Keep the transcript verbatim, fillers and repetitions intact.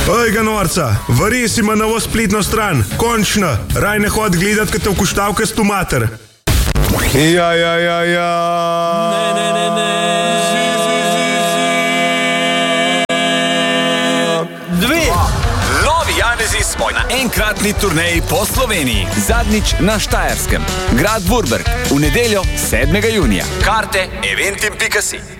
Oj, ga norca, vari si ima novo spletno stran. Končno, raj ne hod gledat, kad te v kuštavke stu mater. Ja, ja, ja, ja. Ne, ne, ne, ne. Zi, zi, zi, zi. Dve. Novi Janezi smo na enkratni turneji po Sloveniji. Zadnjič na Štajerskem. Grad Vurberk. V nedeljo sedmega junija. Karte eventim pika si.